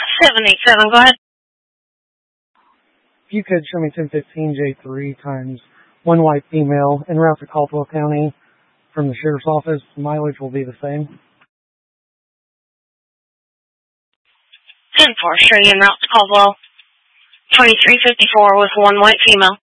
787, go ahead. If you could show me 1015J3 times one white female en route to Caldwell County from the sheriff's office, mileage will be the same. 10-4, sure, en route to Caldwell. 2354 with one white female.